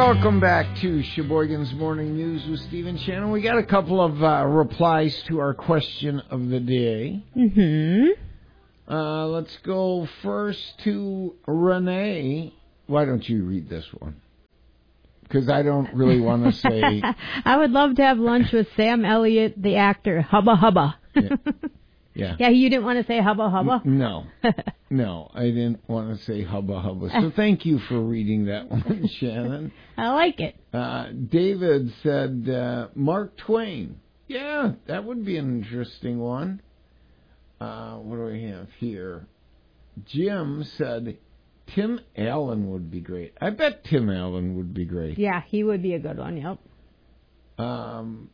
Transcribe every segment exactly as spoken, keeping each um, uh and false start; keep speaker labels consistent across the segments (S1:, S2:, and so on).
S1: Welcome back to Sheboygan's Morning News with Stephen Shannon. We got a couple of uh, replies to our question of the day.
S2: Mm-hmm.
S1: Uh, let's go first to Renee. Why don't you read this one? Because I don't really want to say...
S2: I would love to have lunch with Sam Elliott, the actor. Hubba hubba.
S1: Yeah. Yeah.
S2: Yeah, you didn't want to say hubba hubba?
S1: N- no. No, I didn't want to say hubba hubba. So thank you for reading that one, Shannon.
S2: I like it.
S1: Uh, David said uh, Mark Twain. Yeah, that would be an interesting one. Uh, what do we have here? Jim said Tim Allen would be great. I bet Tim Allen would be great.
S2: Yeah, he would be a good one, yep.
S1: Um,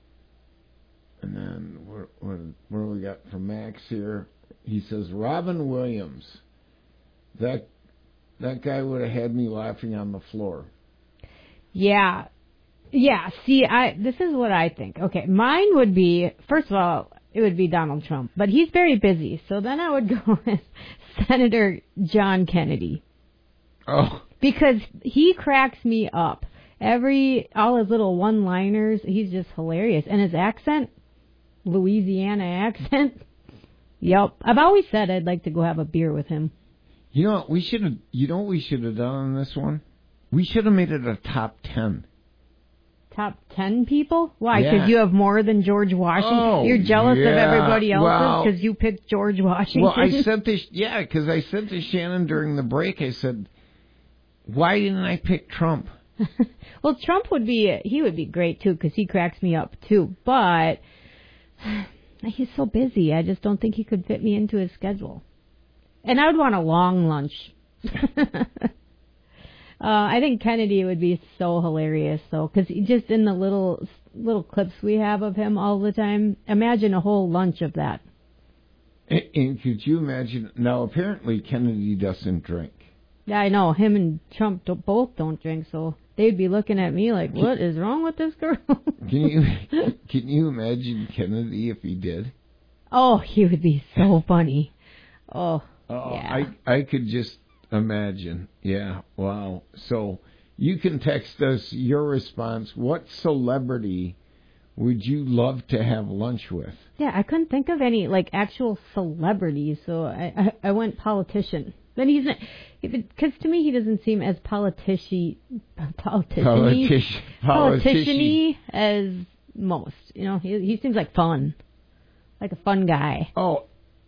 S1: and then what, what, what do we got from Max here? He says Robin Williams. That that guy would have had me laughing on the floor.
S2: Yeah. Yeah, see, I this is what I think. Okay, mine would be, first of all, it would be Donald Trump. But he's very busy, so then I would go with Senator John Kennedy.
S1: Oh.
S2: Because he cracks me up. Every, all his little one-liners, he's just hilarious. And his accent, Louisiana accent, yep. I've always said I'd like to go have a beer with him.
S1: You know what we should have, you know what we should have done on this one? We should have made it a top ten.
S2: Top ten people? Why? Because
S1: Yeah.
S2: you have more than George Washington?
S1: Oh,
S2: You're jealous
S1: yeah.
S2: of everybody else's because
S1: Well,
S2: you picked George Washington?
S1: Well, I said to, yeah, because I said to Shannon during the break, I said, why didn't I pick Trump?
S2: Well, Trump would be, he would be great too because he cracks me up too. But he's so busy. I just don't think he could fit me into his schedule. And I would want a long lunch. uh, I think Kennedy would be so hilarious, though, because just in the little little clips we have of him all the time, imagine a whole lunch of that.
S1: And, and could you imagine? Now, apparently Kennedy doesn't drink.
S2: Yeah, I know. Him and Trump do, both don't drink, so they'd be looking at me like, what is wrong with this girl?
S1: Can you can you imagine Kennedy if he did?
S2: Oh, he would be so funny. Oh,
S1: oh
S2: yeah.
S1: I, I could just imagine. Yeah, wow. So you can text us your response. What celebrity would you love to have lunch with?
S2: Yeah, I couldn't think of any, like, actual celebrities, so I, I, I went politician. Then he's not, because to me he doesn't seem as politici, politician-y,
S1: Politici-
S2: politician-y as most. You know, he, he seems like fun, like a fun guy.
S1: Oh,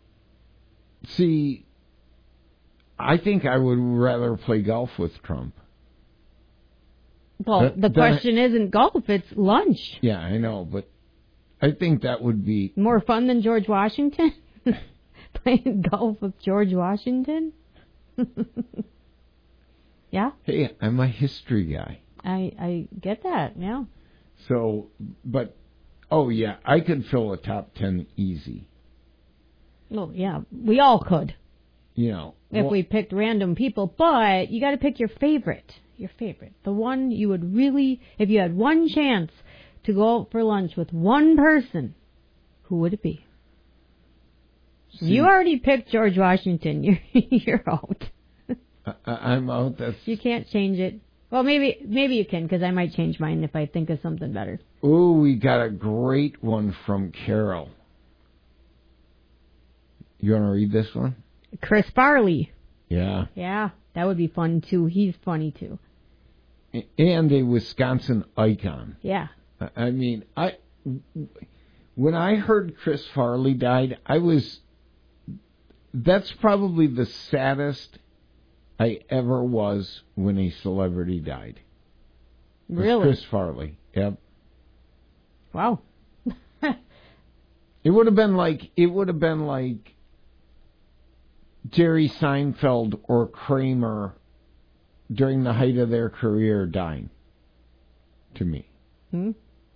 S1: see, I think I would rather play golf with Trump.
S2: Well,
S1: That-
S2: the
S1: that-
S2: question isn't golf, it's lunch.
S1: Yeah, I know, but I think that would be...
S2: More fun than George Washington? Playing golf with George Washington? Yeah?
S1: Hey, I'm a history guy.
S2: I, I get that, yeah.
S1: So, but, oh yeah, I could fill a top ten easy.
S2: Well, yeah, we all could.
S1: You know.
S2: If
S1: well,
S2: we picked random people, but you got to pick your favorite. Your favorite. The one you would really, if you had one chance to go out for lunch with one person, who would it be?
S1: see,
S2: You already picked George Washington. You're, you're out.
S1: I, I'm out. That's...
S2: You can't change it. Well, maybe maybe you can, because I might change mine if I think of something better.
S1: Ooh, we got a great one from Carol. You want to read this one?
S2: Chris Farley.
S1: Yeah.
S2: Yeah, that would be fun, too. He's funny, too.
S1: And a Wisconsin icon.
S2: Yeah.
S1: I mean, I when I heard Chris Farley died, I was... That's probably the saddest I ever was when a celebrity died. It was
S2: Really?
S1: Chris Farley. Yep.
S2: Wow.
S1: It would have been like it would have been like Jerry Seinfeld or Kramer during the height of their career dying. To me.
S2: Hmm?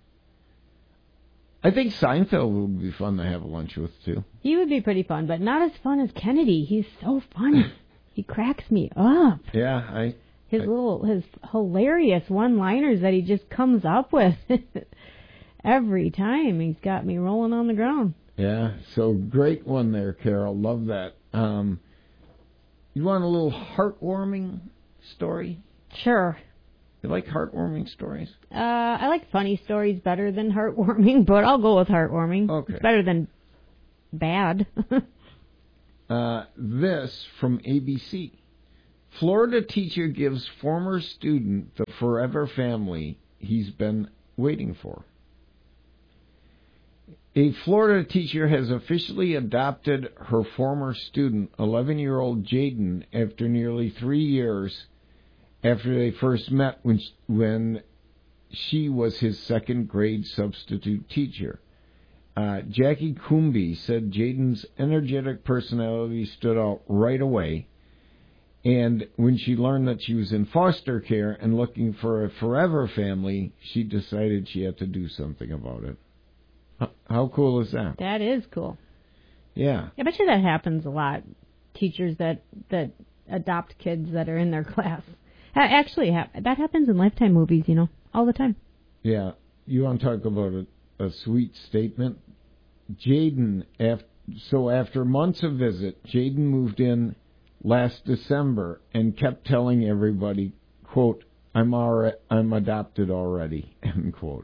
S1: I think Seinfeld would be fun to have lunch with too.
S2: He would be pretty fun, but not as fun as Kennedy. He's so funny. He cracks me up.
S1: Yeah, I.
S2: His
S1: I,
S2: little, his hilarious one-liners that he just comes up with every time. He's got me rolling on the ground.
S1: Yeah, so great one there, Carol. Love that. Um, you want a little heartwarming story?
S2: Sure.
S1: You like heartwarming stories?
S2: Uh, I like funny stories better than heartwarming, but I'll go with heartwarming.
S1: Okay.
S2: It's better than bad.
S1: uh, this from A B C. Florida teacher gives former student the forever family he's been waiting for. A Florida teacher has officially adopted her former student, eleven-year-old Jaden, after nearly three years after they first met when she, when she was his second-grade substitute teacher. Uh, Jackie Coombe said Jaden's energetic personality stood out right away, and when she learned that she was in foster care and looking for a forever family, she decided she had to do something about it. How cool is that?
S2: That is cool.
S1: Yeah.
S2: I bet you that happens a lot. Teachers that, that adopt kids that are in their class. Actually, that happens in Lifetime movies, you know, all the time.
S1: Yeah. You want to talk about a, a sweet statement? Jaden, after, so after months of visit, Jaden moved in last December and kept telling everybody, quote, I'm, alre- I'm adopted already, end quote.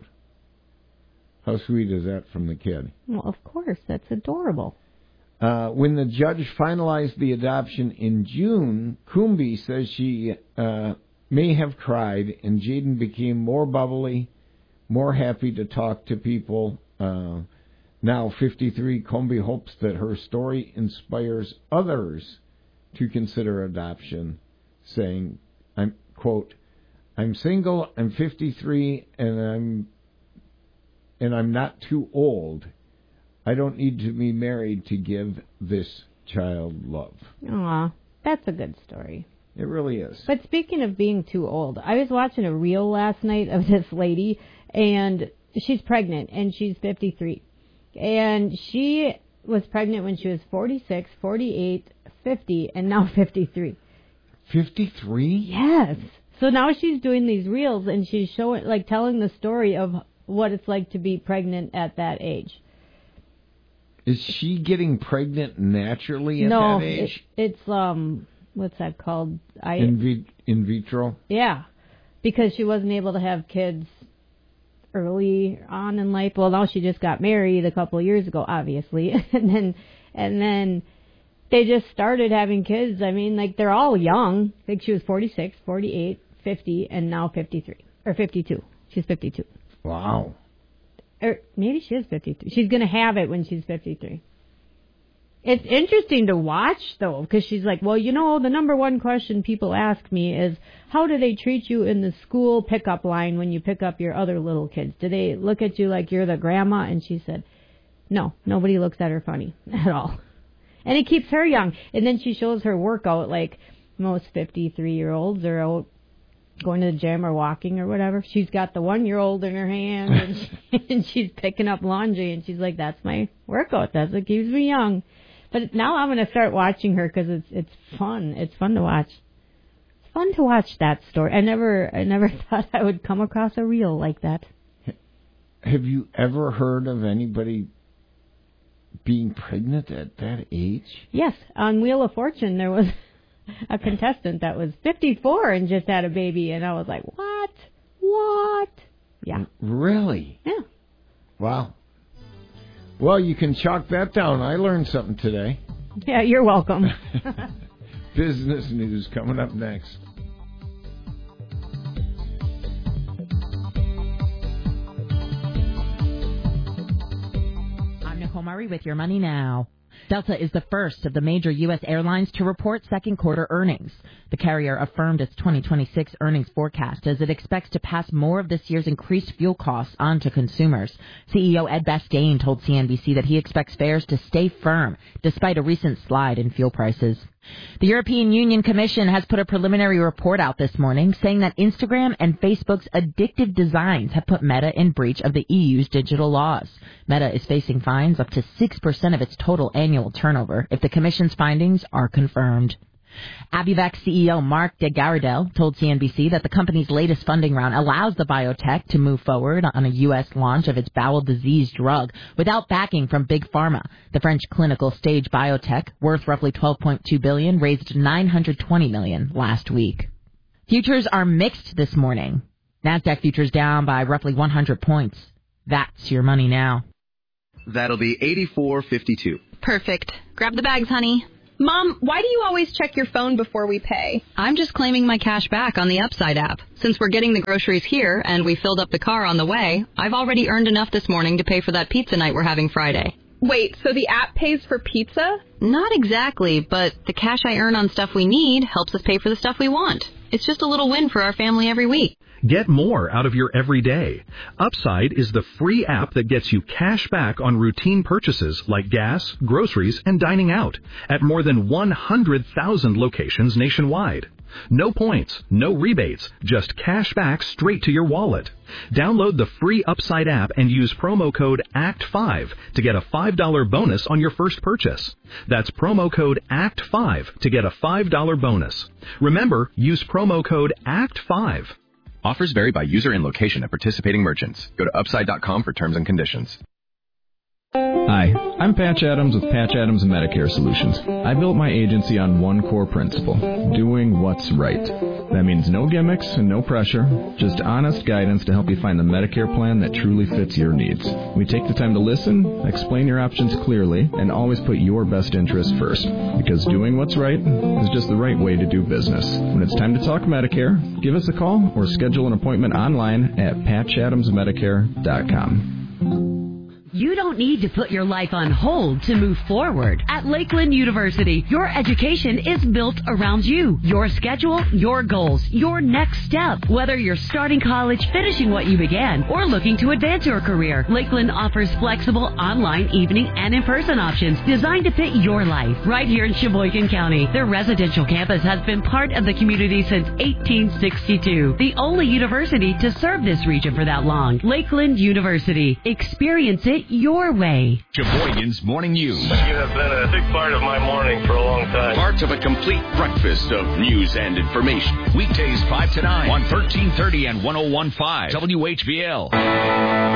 S1: How sweet is that from the kid?
S2: Well, of course. That's adorable.
S1: Uh, when the judge finalized the adoption in June, Coombe says she uh, may have cried, and Jaden became more bubbly, more happy to talk to people. Uh, now fifty-three, Coombe hopes that her story inspires others to consider adoption, saying, "I'm quote, I'm single, I'm fifty-three, and I'm and I'm not too old. I don't need to be married to give this child love."
S2: Aw, that's a good story.
S1: It really is.
S2: But speaking of being too old, I was watching a reel last night of this lady, and she's pregnant, and she's fifty-three. And she was pregnant when she was forty-six, forty-eight, fifty, and now fifty-three.
S1: fifty-three?
S2: Yes. So now she's doing these reels, and she's showing, like, telling the story of what it's like to be pregnant at that age.
S1: Is she getting pregnant naturally at
S2: no,
S1: that age?
S2: No, it, it's, um, what's that called? I,
S1: in, vi- in vitro?
S2: Yeah, because she wasn't able to have kids early on in life. Well, now she just got married a couple of years ago, obviously. and then, and then they just started having kids. I mean, like, they're all young. I think she was forty-six, forty-eight, fifty, and now fifty-three. Or fifty-two. She's fifty-two.
S1: Wow.
S2: Or maybe she is fifty-three. She's going to have it when she's fifty-three. It's interesting to watch, though, because she's like, well, you know, the number one question people ask me is, how do they treat you in the school pickup line when you pick up your other little kids? Do they look at you like you're the grandma? And she said, no, nobody looks at her funny at all. And it keeps her young. And then she shows her workout, like most fifty-three-year-olds are out going to the gym or walking or whatever. She's got the one-year-old in her hand, and, she, and she's picking up laundry, and she's like, that's my workout. That's what keeps me young. But now I'm going to start watching her because it's it's fun. It's fun to watch. It's fun to watch that story. I never I never thought I would come across a reel like that.
S1: Have you ever heard of anybody being pregnant at that age?
S2: Yes. On Wheel of Fortune, there was a contestant that was fifty-four and just had a baby, and I was like, what? What? Yeah.
S1: Really?
S2: Yeah.
S1: Wow. Well, you can chalk that down. I learned something today.
S2: Yeah, you're welcome.
S1: Business news coming up next.
S3: I'm Nicole Murray with Your Money Now. Delta is the first of the major U S airlines to report second quarter earnings. The carrier affirmed its twenty twenty-six earnings forecast as it expects to pass more of this year's increased fuel costs on to consumers. C E O Ed Bastian told C N B C that he expects fares to stay firm despite a recent slide in fuel prices. The European Union Commission has put a preliminary report out this morning saying that Instagram and Facebook's addictive designs have put Meta in breach of the E U's digital laws. Meta is facing fines up to six percent of its total annual turnover if the Commission's findings are confirmed. Abivax C E O Mark DeGarridel told C N B C that the company's latest funding round allows the biotech to move forward on a U S launch of its bowel disease drug without backing from Big Pharma. The French clinical stage biotech, worth roughly twelve point two billion dollars, raised nine hundred twenty million dollars last week. Futures are mixed this morning. NASDAQ futures down by roughly one hundred points. That's your money now.
S4: That'll be eighty-four fifty-two.
S5: Perfect. Grab the bags, honey.
S6: Mom, why do you always check your phone before we pay?
S5: I'm just claiming my cash back on the Upside app. Since we're getting the groceries here and we filled up the car on the way, I've already earned enough this morning to pay for that pizza night we're having Friday.
S6: Wait, so the app pays for pizza?
S5: Not exactly, but the cash I earn on stuff we need helps us pay for the stuff we want. It's just a little win for our family every week.
S7: Get more out of your everyday. Upside is the free app that gets you cash back on routine purchases like gas, groceries, and dining out at more than one hundred thousand locations nationwide. No points, no rebates, just cash back straight to your wallet. Download the free Upside app and use promo code A C T five to get a five dollars bonus on your first purchase. That's promo code A C T five to get a five dollars bonus. Remember, use promo code A C T five.
S8: Offers vary by user and location at participating merchants. Go to upside dot com for terms and conditions.
S9: Hi, I'm Patch Adams with Patch Adams Medicare Solutions. I built my agency on one core principle, doing what's right. That means no gimmicks and no pressure, just honest guidance to help you find the Medicare plan that truly fits your needs. We take the time to listen, explain your options clearly, and always put your best interest first. Because doing what's right is just the right way to do business. When it's time to talk Medicare, give us a call or schedule an appointment online at patch adams medicare dot com.
S10: You don't need to put your life on hold to move forward. At Lakeland University, your education is built around you, your schedule, your goals, your next step. Whether you're starting college, finishing what you began, or looking to advance your career, Lakeland offers flexible online, evening, and in-person options designed to fit your life. Right here in Sheboygan County, their residential campus has been part of the community since eighteen sixty-two. The only university to serve this region for that long. Lakeland University. Experience it your way.
S11: Sheboygan's Morning News.
S12: You have been a big part of my morning for a long time.
S11: Part of a complete breakfast of news and information. Weekdays five to nine on thirteen thirty and one oh one point five W H B L.